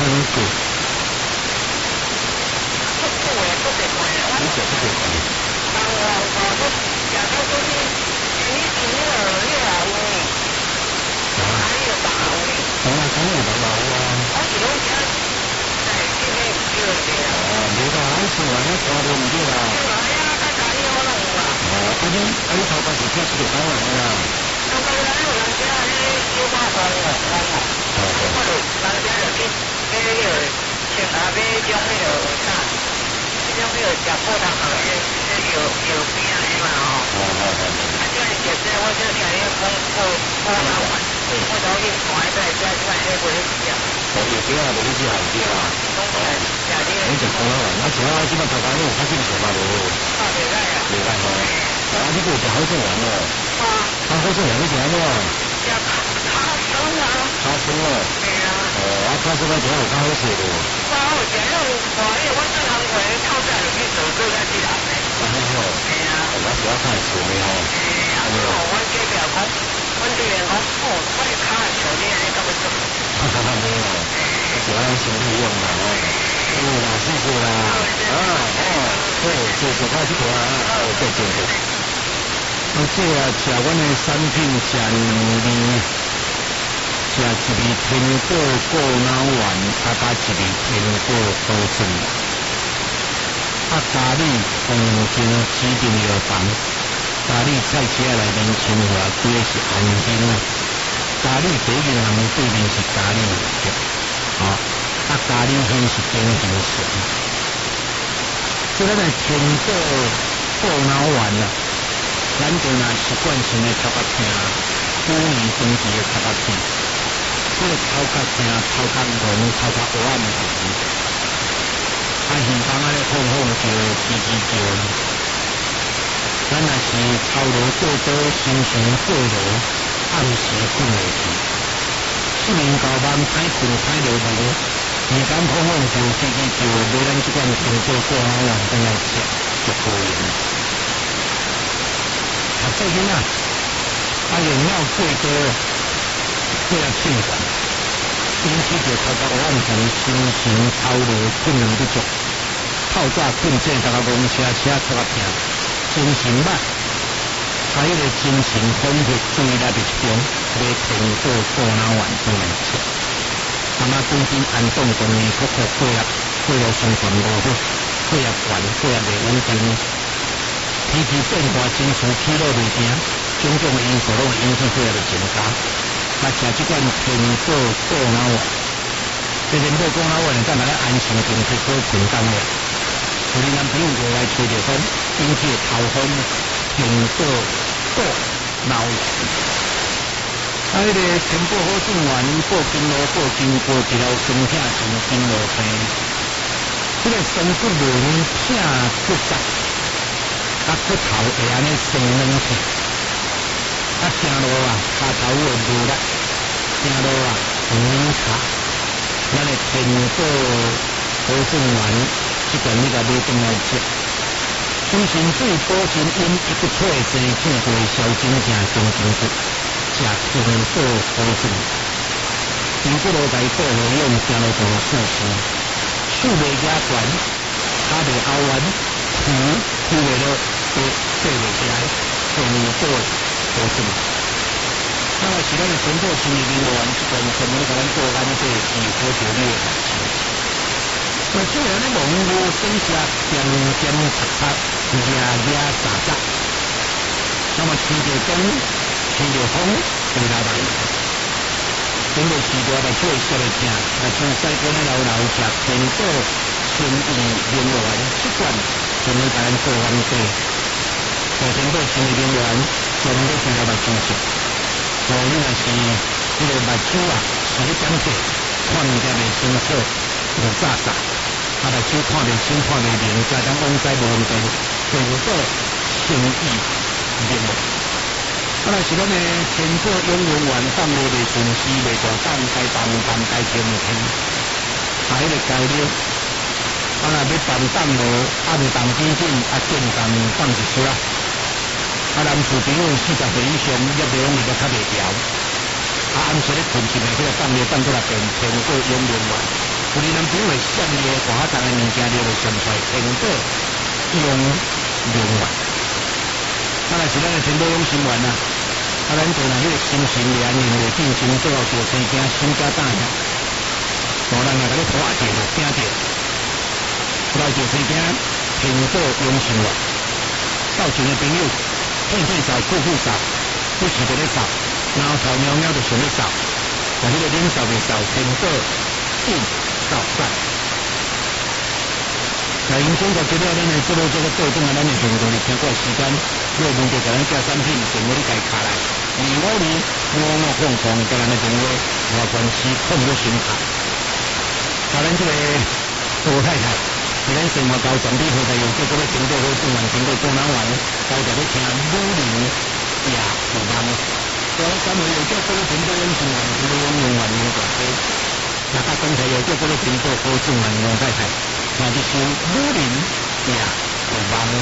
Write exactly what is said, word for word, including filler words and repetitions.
果。 不久诶，不得看诶， 你食不得看。 当我我我食到嗰啲，你你那个那个有呢，还有大有呢。 当然当然有大啊。 我是拢食，哎，这个唔对嘅啊。 哦，你个好食啊，那全部唔对啦。 係啊，大家呢我拢有啊。 哦，阿你阿你头发是偏是就当然啦。 頭家咧有人食咧小巴飯哦，哦哦。哦。我就人食就去買迄個穿下買種迄個啥，迄種迄個食葡萄糖迄迄藥藥餅的嘛吼。 哦哦哦。 啊，即個食這我就聽你講過過老闆，我就去買在食即個迄個去食。 哦，藥餅啊，無你食係啲啊。 講過食啲。 你食過老闆，我食啊，即擺頭家你有較少食法無？ 啊，袂歹啊。 袂歹吼。啊，你個食好正丸哦。 啊。 啊，好正丸你食安怎？ 食卡卡生啊。 卡生哦。 係啊。 哦，啊，卡生啊，食有較好食無？ 哇，我食迄個話，迄個我正行過咧，透早就去做做在去人咧。 啊，好好。 係啊。 我是要看熟的吼。 係啊。哦，阮隔壁講，阮對面講，哦，我哋卡像你安尼咁樣做。 哈哈哈，沒有，喜歡先利用嘛吼。嗯啦，謝謝啦。啊哦，對，謝謝我這個啊，哦，對對對。啊，這啊食阮的產品食兩年，食一味天果果腦丸，啊加一味天果高筍，啊咖喱黃金指定藥房，咖喱菜車內面清華規個是安金啊。咖喱第一銀行對面是咖喱肉，哦，啊咖喱香是丁香蒜，即個咱的天果果腦丸啊，咱就若習慣性的頭殼痛，久年長期的頭殼痛，即個頭殼痛、頭殼痛、頭殼黑暗時，啊耳孔安尼晃晃叫、吱吱叫，咱若是頭路過多、心情過勞。暗時困袂去，失眠高班歹困歹落眠，耳感碰碰就吱吱叫，買咱即款天果果腦丸回來食就可以了。讀冊囡仔，啊用腦過多，過啊凊煩，引起着頭殼黑暗沉、心情頭路困難不足，透早困醒，逐個懵車車頭殼痛，精神歹。啊！迄個精神恍惚、注意力集中，買天果果腦丸回來食。阿媽最近安頓當年國國血壓血路循環無好，血壓懸，血壓袂穩定，天氣變化、情緒起落袂定，種種的因素攏會引起血壓的增加。啊，食即款天果果腦丸，這天果果腦丸會當咱安心平息好困當了。有啲男朋友就來找着講，引起頭風。天果果腦丸，啊！迄個天果好種丸，過筋絡、過筋過一條酸痛神經絡病，迄個身骨輪痛骨折，啊骨頭會安尼生軟去，啊行路啊骹頭會無力，行路啊唔差，咱的天果好種丸，即段你甲買轉來食。精神水保心因一不退生富貴消精正精神骨，食天果好種，天果路台果路用行路做事事，手袂壓懸，骹袂拗彎，皮皮袂落，爬爬袂起來，天果好種。那麼是咱的天果生理靈丸，即段全部都甲咱做安這是好條理的代志。那雖然咧忙碌生活，掂掂擦擦。夜夜雜雜，那麼聞到風，聽到風，會來來，整個時代來做會燒會痛，來從細個咧老老食天果千益靈丸，習慣全部甲咱做完過，做天果千益靈丸，全部都成了目睭食。所以若是迄個目睭啊，是咧講解，看物件袂清楚，就詐煞。啊！目睭看袂清，看袂明，才當往西無方便。天果千益靈丸，啊！若是咱的天果養靈丸放落袂順時，袂大膽，該放放該停停。啊！迄個概念，啊！若要放膽無，啊！唔當緊緊，啊！正當放一出啊！啊！男士朋友四十歲以上，約會攏會較袂調。啊！暗時咧困醒的，迄個放咧放過來變天果養靈丸。 有啲男朋友闪咧，看下咱个物件了就上出来，天道用用完。啊，若是咱个天道用心完啊，啊，咱做若迄个心心念念袂进前做到做生囝心家大遐，无人也甲你拖下者，惊者，来做生囝天道用心完，到前个朋友骗骗扫，酷酷扫，不时就咧扫，然后吵喵喵就想咧扫，但迄个恁扫袂扫，天道应扫散。在因中国接了咱的这个这个斗争啊，咱的行动，你听过时间，若问题甲咱寄产品，电话你家卡来，二五二五五空空，甲咱的电话外关系控制心卡。啊，咱这个老太太，伫咱生活高专利后台有结果咧经过好正完，经过中南湾，高调咧听女人也有难。所以咱们有叫这个频道用新闻，这个用用完用大家，大家刚才有叫这个频道好正完老太太。那就是女人呀。